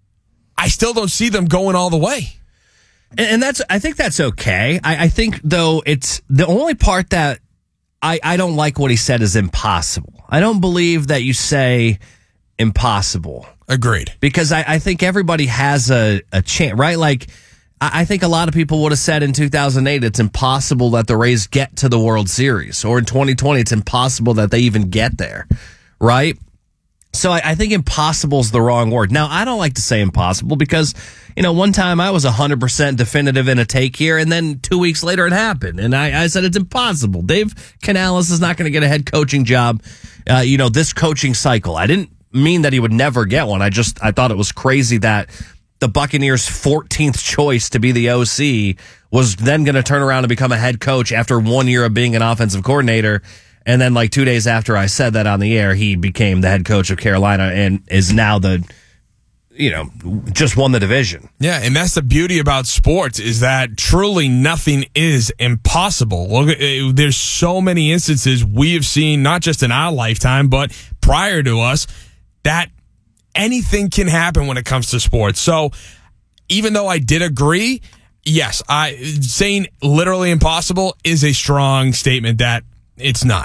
I still don't see them going all the way. And that's, I think that's okay. I, I think, though, it's the only part that I, I don't like what he said is impossible. I don't believe that you say impossible. Agreed. Because I, I think everybody has a, a chance, right? Like, I think a lot of people would have said in two thousand eight, it's impossible that the Rays get to the World Series. Or in twenty twenty, it's impossible that they even get there, right? So I, I think impossible is the wrong word. Now, I don't like to say impossible because, you know, one time I was one hundred percent definitive in a take here, and then two weeks later it happened. And I, I said it's impossible. Dave Canales is not going to get a head coaching job, uh, you know, this coaching cycle. I didn't mean that he would never get one. I just, I thought it was crazy that the Buccaneers' fourteenth choice to be the O C was then going to turn around and become a head coach after one year of being an offensive coordinator. And then like two days after I said that on the air, he became the head coach of Carolina and is now the, you know, just won the division. Yeah, and that's the beauty about sports, is that truly nothing is impossible. Look, there's so many instances we have seen, not just in our lifetime, but prior to us, that anything can happen when it comes to sports. So even though I did agree, yes, I saying literally impossible is a strong statement that it's not.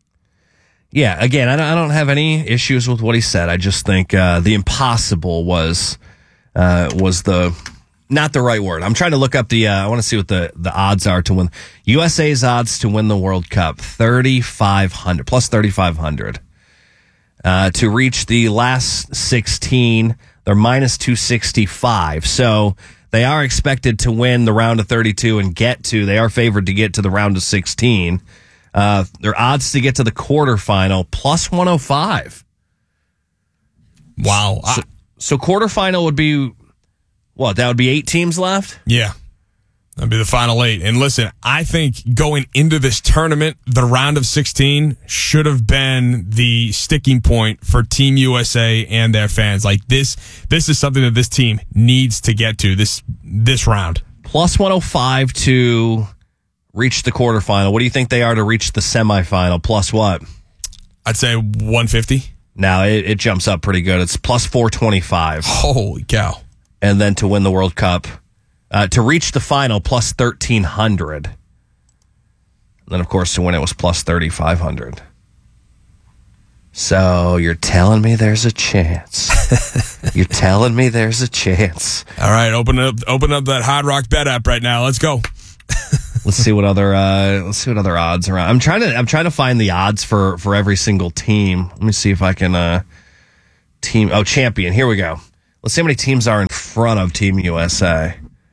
Yeah, again, I don't, I don't have any issues with what he said. I just think uh, the impossible was uh, was the not the right word. I'm trying to look up the. Uh, I want to see what the, the odds are to win. U S A's odds to win the World Cup, thirty-five hundred plus thirty-five hundred. Uh, to reach the last sixteen, they're minus two sixty-five. So they are expected to win the round of thirty-two and get to, they are favored to get to the round of sixteen. Uh, their odds to get to the quarterfinal, plus one oh five. Wow. So, so quarterfinal would be, what, that would be eight teams left? Yeah. That'd be the final eight. And listen, I think going into this tournament, the round of sixteen should have been the sticking point for Team U S A and their fans. Like this, this is something that this team needs to get to this, this round. Plus one oh five to reach the quarterfinal. What do you think they are to reach the semifinal? Plus what? I'd say one fifty. Now it, it jumps up pretty good. It's plus four twenty-five. Holy cow. And then to win the World Cup. Uh, to reach the final, plus thirteen hundred. And then, of course, to win it was plus thirty-five hundred. So you're telling me there's a chance. You're telling me there's a chance. All right, open up open up that Hard Rock Bet app right now. Let's go. Let's see what other uh, let's see what other odds are. I'm trying to I'm trying to find the odds for, for every single team. Let me see if I can uh, team oh champion. Here we go. Let's see how many teams are in front of Team U S A.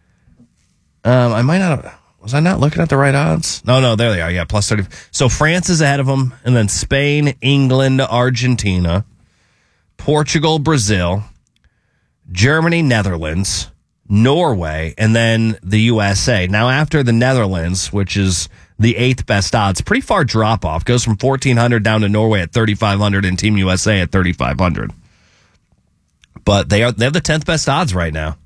Um, I might not have, was I not looking at the right odds? No, no, there they are. Yeah, plus thirty. So France is ahead of them, and then Spain, England, Argentina, Portugal, Brazil, Germany, Netherlands, Norway, and then the U S A. Now, after the Netherlands, which is the eighth best odds, pretty far drop off. Goes from fourteen hundred down to Norway at thirty-five hundred and Team U S A at thirty-five hundred. But they are they have the tenth best odds right now.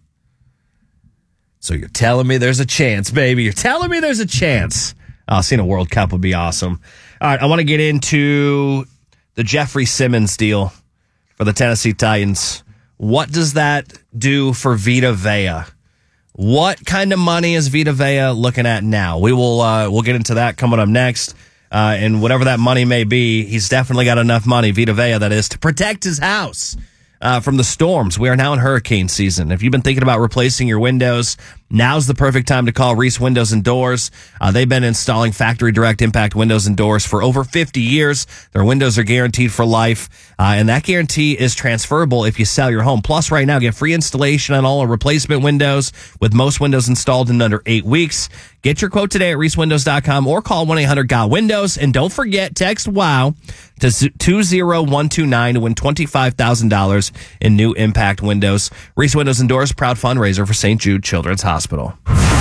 So you're telling me there's a chance, baby. You're telling me there's a chance. Oh, seeing a World Cup would be awesome. All right, I want to get into the Jeffrey Simmons deal for the Tennessee Titans. What does that do for Vita Vea? What kind of money is Vita Vea looking at now? We will uh, we'll get into that coming up next. Uh, and whatever that money may be, he's definitely got enough money, Vita Vea, that is, to protect his house uh, from the storms. We are now in hurricane season. If you've been thinking about replacing your windows, now's the perfect time to call Reese Windows and Doors. Uh, they've been installing factory direct impact windows and doors for over fifty years. Their windows are guaranteed for life, uh, and that guarantee is transferable if you sell your home. Plus, right now, get free installation on all replacement windows with most windows installed in under eight weeks. Get your quote today at reese windows dot com or call one eight hundred G O T windows. And don't forget, text WOW to two zero one two nine to win twenty-five thousand dollars in new impact windows. Reese Windows and Doors, proud fundraiser for Saint Jude Children's Hospital.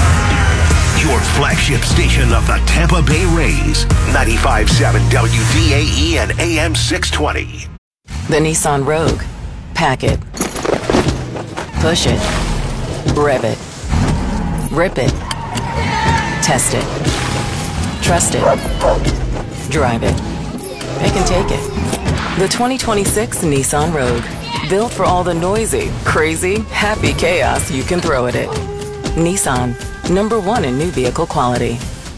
Your flagship station of the Tampa Bay Rays, ninety-five point seven W D A E and A M six twenty. The Nissan Rogue. Pack it. Push it. Rev it. Rip it. Test it. Trust it. Drive it. Pick and take it. The twenty twenty-six Nissan Rogue. Built for all the noisy, crazy, happy chaos you can throw at it. Nissan. Number one in new vehicle quality.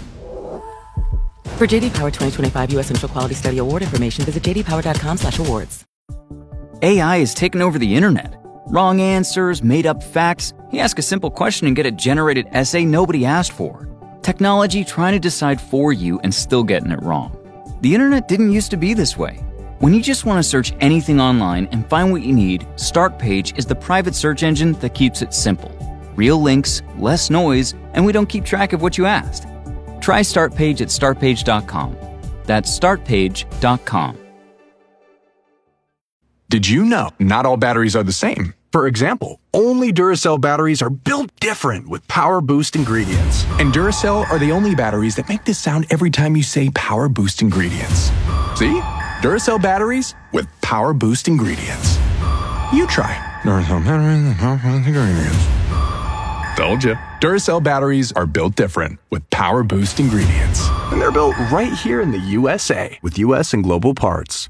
For J D Power twenty twenty-five U S Initial Quality Study Award information, visit j d power dot com slash awards. A I has taken over the internet. Wrong answers, made up facts. You ask a simple question and get a generated essay nobody asked for. Technology trying to decide for you and still getting it wrong. The internet didn't used to be this way. When you just want to search anything online and find what you need, Startpage is the private search engine that keeps it simple. Real links, less noise, and we don't keep track of what you asked. Try Startpage at start page dot com. That's start page dot com. Did you know not all batteries are the same? For example, only Duracell batteries are built different with Power Boost ingredients. And Duracell are the only batteries that make this sound every time you say Power Boost ingredients. See? Duracell batteries with Power Boost ingredients. You try. Duracell batteries with Power Boost ingredients. Told you. Duracell batteries are built different with Power Boost ingredients. And they're built right here in the U S A with U S and global parts.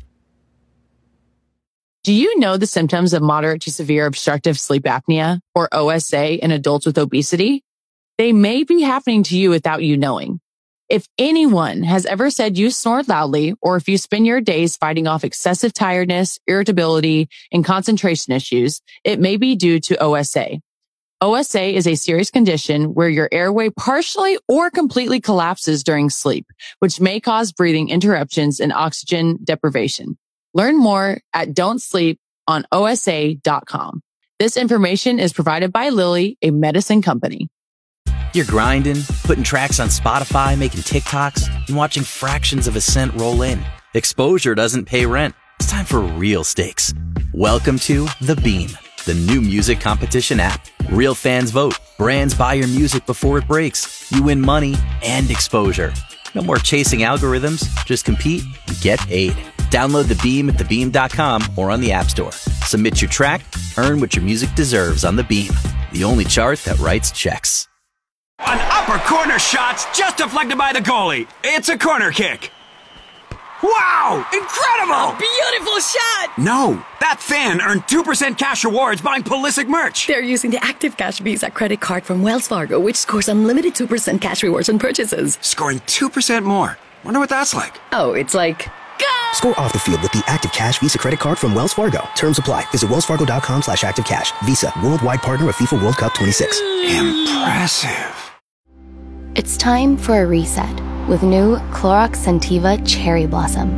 Do you know the symptoms of moderate to severe obstructive sleep apnea, or O S A, in adults with obesity? They may be happening to you without you knowing. If anyone has ever said you snore loudly, or if you spend your days fighting off excessive tiredness, irritability, and concentration issues, it may be due to O S A. O S A is a serious condition where your airway partially or completely collapses during sleep, which may cause breathing interruptions and oxygen deprivation. Learn more at don't sleep on O S A dot com. This information is provided by Lilly, a medicine company. You're grinding, putting tracks on Spotify, making TikToks, and watching fractions of a cent roll in. Exposure doesn't pay rent. It's time for real stakes. Welcome to The Beam, the new music competition app. Real fans vote. Brands buy your music before it breaks. You win money and exposure. No more chasing algorithms. Just compete and get paid. Download The Beam at the beam dot com or on the App Store. Submit your track, earn what your music deserves on The Beam, the only chart that writes checks. An upper corner shot's just deflected by the goalie. It's a corner kick. Wow! Incredible! Beautiful shot! No, that fan earned two percent cash rewards buying Pulisic merch. They're using the Active Cash Visa credit card from Wells Fargo, which scores unlimited two percent cash rewards on purchases. Scoring two percent more. Wonder what that's like. Oh, it's like, go! Score off the field with the Active Cash Visa Credit Card from Wells Fargo. Terms apply. Visit wellsfargo.com slash active cash. Visa, worldwide partner of FIFA World Cup twenty-six. Impressive. It's time for a reset with new Clorox Scentiva Cherry Blossom.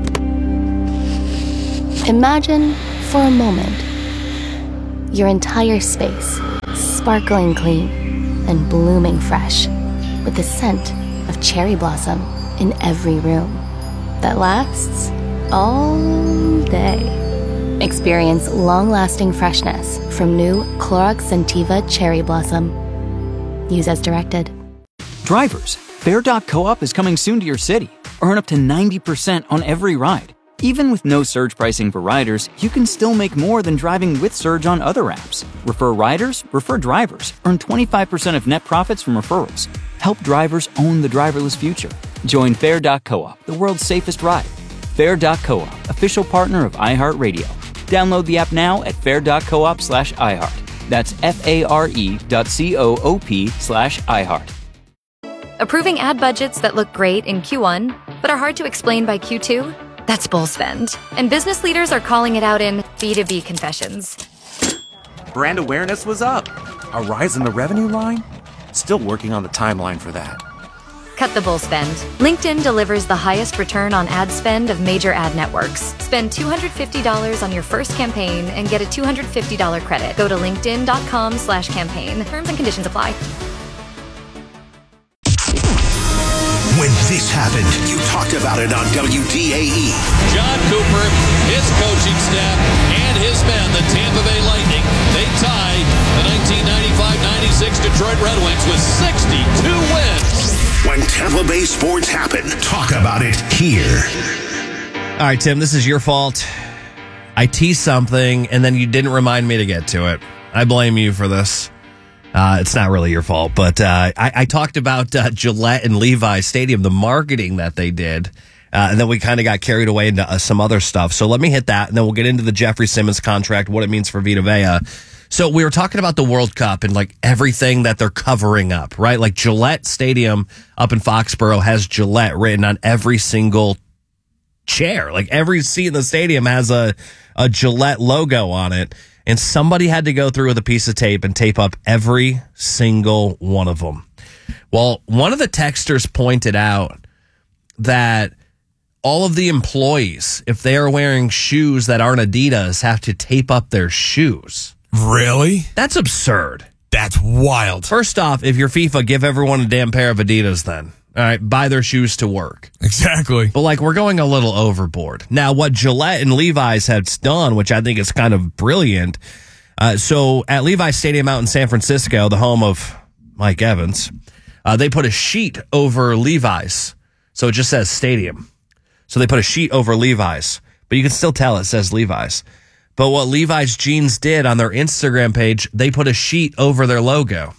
Imagine, for a moment, your entire space sparkling clean and blooming fresh with the scent of cherry blossom in every room that lasts all day. Experience long-lasting freshness from new Clorox Scentiva Cherry Blossom. Use as directed. Drivers, Fair.coop is coming soon to your city. Earn up to ninety percent on every ride. Even with no surge pricing for riders, you can still make more than driving with Surge on other apps. Refer riders, refer drivers. Earn twenty-five percent of net profits from referrals. Help drivers own the driverless future. Join Fair.coop, the world's safest ride. Fair.coop, official partner of iHeartRadio. Download the app now at fair.coop slash iHeart. That's F-A-R-E dot C-O-O-P slash iHeart. Approving ad budgets that look great in Q one, but are hard to explain by Q two? That's bull spend. And business leaders are calling it out in B two B confessions. Brand awareness was up. A rise in the revenue line? Still working on the timeline for that. Cut the bull spend. LinkedIn delivers the highest return on ad spend of major ad networks. Spend two hundred fifty dollars on your first campaign and get a two hundred fifty dollars credit. Go to linkedin.com slash campaign. Terms and conditions apply. When this happened, you talked about it on W D A E. John Cooper, his coaching staff, and his men, the Tampa Bay Lightning, they tie the nineteen ninety-five ninety-six Detroit Red Wings with sixty-two wins. When Tampa Bay sports happen, talk about it here. All right, Tim, this is your fault. I teased something, and then you didn't remind me to get to it. I blame you for this. Uh, it's not really your fault, but uh, I, I talked about uh, Gillette and Levi's Stadium, the marketing that they did, uh, and then we kind of got carried away into uh, some other stuff. So let me hit that, and then we'll get into the Jeffrey Simmons contract, what it means for Vita Vea. So we were talking about the World Cup and like everything that they're covering up, right? Like Gillette Stadium up in Foxborough has Gillette written on every single chair. Like every seat in the stadium has a, a Gillette logo on it. And somebody had to go through with a piece of tape and tape up every single one of them. Well, one of the texters pointed out that all of the employees, if they are wearing shoes that aren't Adidas, have to tape up their shoes. Really? That's absurd. That's wild. First off, if you're FIFA, give everyone a damn pair of Adidas then. All right, buy their shoes to work. Exactly. But, like, we're going a little overboard. Now, what Gillette and Levi's have done, which I think is kind of brilliant, uh, so at Levi's Stadium out in San Francisco, the home of Mike Evans, uh, they put a sheet over Levi's. So it just says Stadium. So they put a sheet over Levi's. But you can still tell it says Levi's. But what Levi's Jeans did on their Instagram page, they put a sheet over their logo.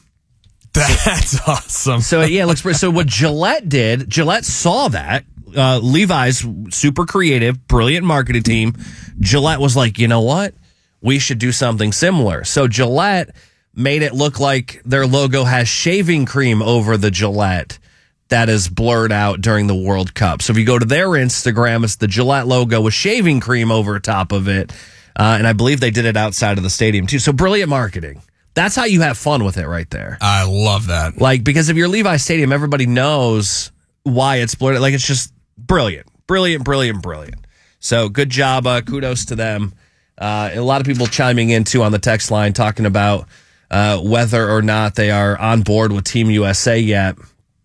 That's awesome. So, yeah, it looks pretty. So, what Gillette did, Gillette saw that. Uh, Levi's, super creative, brilliant marketing team. Gillette was like, you know what? We should do something similar. So, Gillette made it look like their logo has shaving cream over the Gillette that is blurred out during the World Cup. So, if you go to their Instagram, it's the Gillette logo with shaving cream over top of it. Uh, and I believe they did it outside of the stadium, too. So, brilliant marketing. That's how you have fun with it right there. I love that. Like, because if you're Levi's Stadium, everybody knows why it's blurred. Like, it's just brilliant. Brilliant, brilliant, brilliant. So, good job. Uh, kudos to them. Uh, a lot of people chiming in, too, on the text line, talking about uh, whether or not they are on board with Team U S A yet.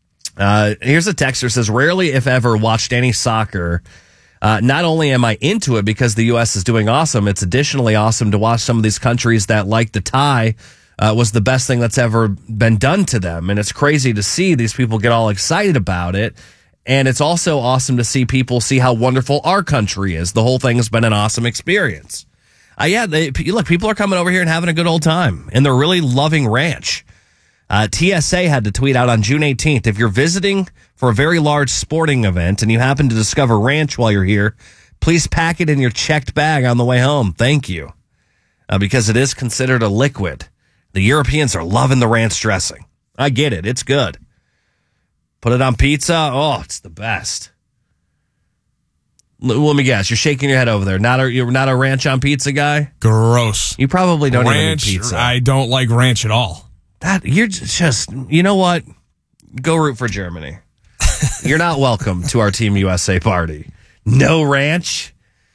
Uh, here's a texter says, rarely, if ever, watched any soccer. Uh, not only am I into it because the U S is doing awesome, it's additionally awesome to watch some of these countries that, like the tie, uh, was the best thing that's ever been done to them. And it's crazy to see these people get all excited about it. And it's also awesome to see people see how wonderful our country is. The whole thing has been an awesome experience. Uh, yeah, they, look, people are coming over here and having a good old time. And they're really loving ranch. Uh, T S A had to tweet out on June eighteenth, if you're visiting for a very large sporting event and you happen to discover ranch while you're here, please pack it in your checked bag on the way home. Thank you. Uh, because it is considered a liquid. The Europeans are loving the ranch dressing. I get it. It's good. Put it on pizza. Oh, it's the best. L- let me guess. You're shaking your head over there. Not a you're not a ranch on pizza guy. Gross. You probably don't ranch, even eat pizza. I don't like ranch at all. That you're just. You know what? Go root for Germany. You're not welcome to our Team U S A party. No ranch.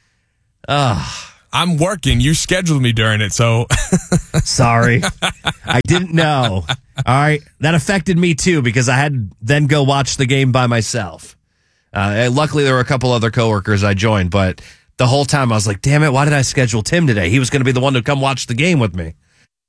Ugh. I'm working. You scheduled me during it, so. Sorry. I didn't know. All right. That affected me, too, because I had to then go watch the game by myself. Uh, luckily, there were a couple other coworkers I joined, but the whole time I was like, damn it, why did I schedule Tim today? He was going to be the one to come watch the game with me.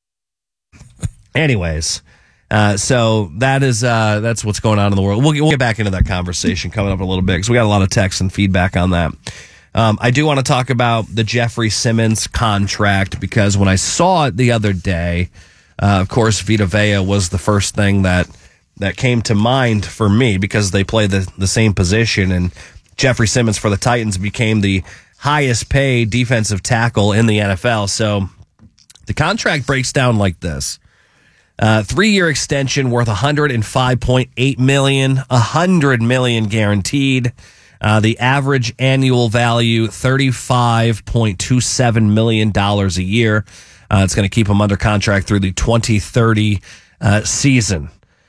Anyways, uh, so that is uh, that's what's going on in the world. We'll get, we'll get back into that conversation coming up in a little bit because we got a lot of texts and feedback on that. Um, I do want to talk about the Jeffrey Simmons contract because when I saw it the other day, uh, of course, Vita Vea was the first thing that that came to mind for me because they play the, the same position. And Jeffrey Simmons for the Titans became the highest paid defensive tackle in the N F L. So the contract breaks down like this. Uh, three-year extension worth one hundred five point eight million dollars, one hundred million dollars guaranteed. Uh, the average annual value, thirty-five point two seven million dollars a year. Uh, it's going to keep him under contract through the twenty thirty uh, season.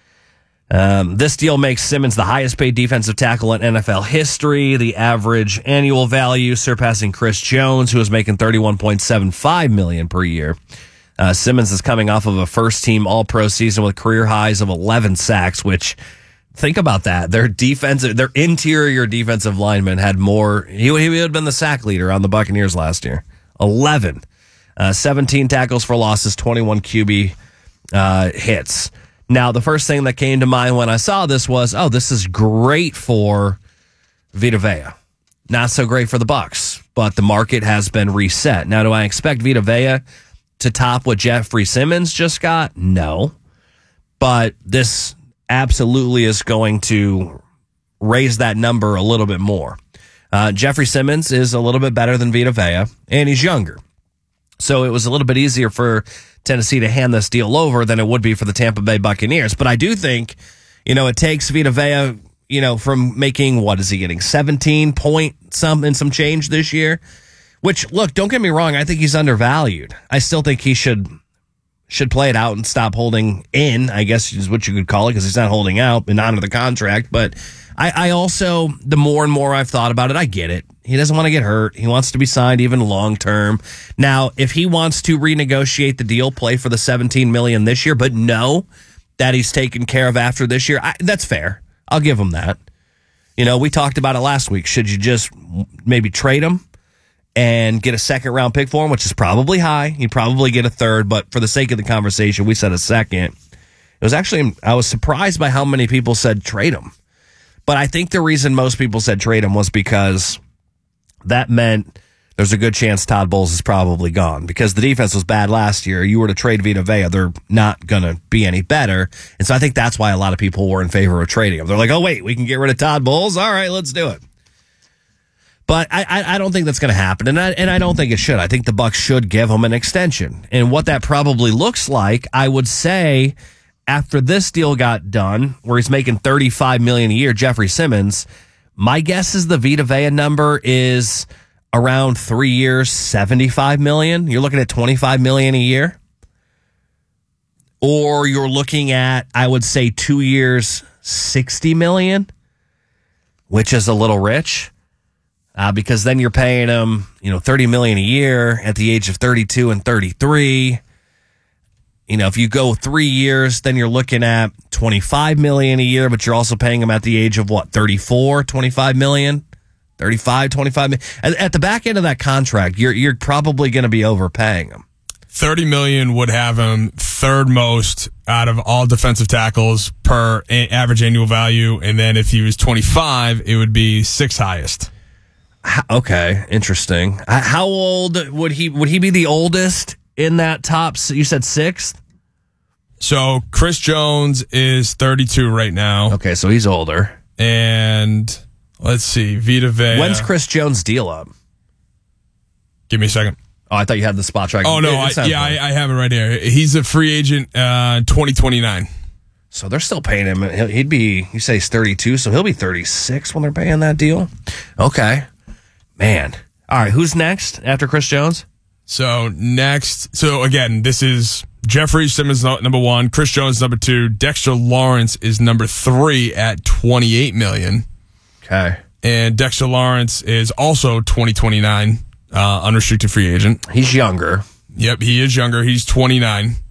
Um, this deal makes Simmons the highest paid defensive tackle in N F L history. The average annual value surpassing Chris Jones, who is making thirty-one point seven five million dollars per year. Uh, Simmons is coming off of a first-team All-Pro season with career highs of eleven sacks, which... Think about that. Their defensive, their interior defensive lineman had more. He, he would have been the sack leader on the Buccaneers last year. eleven. Uh, seventeen tackles for losses, twenty-one Q B uh, hits. Now, the first thing that came to mind when I saw this was, oh, this is great for Vita Vea. Not so great for the Bucs, but the market has been reset. Now, do I expect Vita Vea to top what Jeffrey Simmons just got? No. But this absolutely is going to raise that number a little bit more. Uh, Jeffrey Simmons is a little bit better than Vita Vea, and he's younger. So it was a little bit easier for Tennessee to hand this deal over than it would be for the Tampa Bay Buccaneers. But I do think, you know, it takes Vita Vea, you know, from making, what is he getting, seventeen point some and some change this year? Which, look, don't get me wrong, I think he's undervalued. I still think he should... should play it out and stop holding in, I guess is what you could call it, because he's not holding out and honor the contract. But I, I also, the more and more I've thought about it, I get it. He doesn't want to get hurt. He wants to be signed even long term. Now, if he wants to renegotiate the deal, play for the seventeen million dollars this year, but know that he's taken care of after this year, I, that's fair. I'll give him that. You know, we talked about it last week. Should you just maybe trade him and get a second round pick for him, which is probably high? You'd probably get a third, but for the sake of the conversation, we said a second. It was actually, I was surprised by how many people said trade him. But I think the reason most people said trade him was because that meant there's a good chance Todd Bowles is probably gone because the defense was bad last year. You were to trade Vita Vea, they're not going to be any better. And so I think that's why a lot of people were in favor of trading him. They're like, oh, wait, we can get rid of Todd Bowles? All right, let's do it. But I, I, I don't think that's going to happen, and I, and I don't think it should. I think the Bucs should give him an extension. And what that probably looks like, I would say, after this deal got done, where he's making thirty-five million dollars a year, Jeffrey Simmons, my guess is the Vita Vea number is around three years, seventy-five million dollars. You're looking at twenty-five million dollars a year. Or you're looking at, I would say, two years, sixty million dollars, which is a little rich. Uh, because then you're paying him, you know, thirty million dollars a year at the age of thirty-two and thirty-three. You know, if you go three years, then you're looking at twenty-five million dollars a year, but you're also paying him at the age of what, thirty-four, twenty-five million dollars, thirty-five, twenty-five million dollars. At, at the back end of that contract, you're you're probably going to be overpaying him. thirty million dollars would have him third most out of all defensive tackles per a- average annual value, and then if he was twenty-five, it would be sixth highest. Okay, interesting. How old would he would he be the oldest in that top? You said sixth? So Chris Jones is thirty-two right now. Okay, so he's older. And let's see, Vita Vea. When's Chris Jones' deal up? Give me a second. Oh, I thought you had the spot track. Oh, no, I, yeah, I, I have it right here. He's a free agent uh, twenty twenty-nine. So they're still paying him. He'd be, you say he's thirty-two, so he'll be thirty-six when they're paying that deal? Okay. Man. All right, who's next after Chris Jones? So next, so again, this is Jeffrey Simmons number one, Chris Jones number two, Dexter Lawrence is number three at twenty-eight million dollars. Okay. And Dexter Lawrence is also twenty twenty-nine, uh, unrestricted free agent. He's younger. Yep, he is younger. He's twenty-nine.